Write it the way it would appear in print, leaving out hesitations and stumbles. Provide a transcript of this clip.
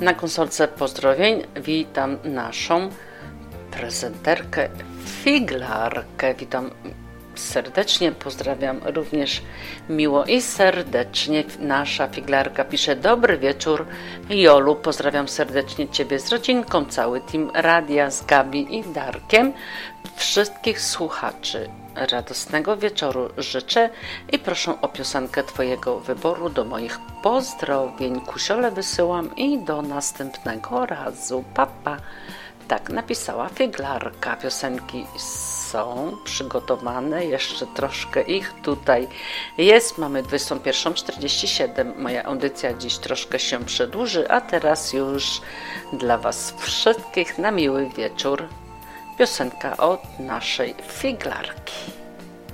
Na konsolce pozdrowień witam naszą prezenterkę Figlarkę. Witam serdecznie, pozdrawiam również miło i serdecznie. Nasza Figlarka pisze: dobry wieczór Jolu, pozdrawiam serdecznie Ciebie z rodzinką, cały team radia, z Gabi i Darkiem. Wszystkich słuchaczy radosnego wieczoru życzę i proszę o piosenkę Twojego wyboru do moich pozdrowień. Kusiole wysyłam i do następnego razu. Papa. Tak napisała Figlarka. Piosenki są przygotowane, jeszcze troszkę ich tutaj jest. Mamy 21:47. Moja audycja dziś troszkę się przedłuży, a teraz już dla Was wszystkich na miły wieczór piosenka od naszej Figlarki.